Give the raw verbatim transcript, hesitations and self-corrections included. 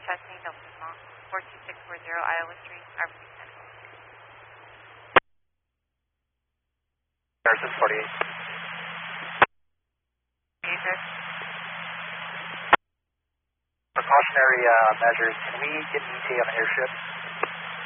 testing, Delta Lima, four two six four zero Iowa Street, Iverson, Technical. Harrison forty-eight. forty-eight, Precautionary uh, measures, can we get an E T A on the airship?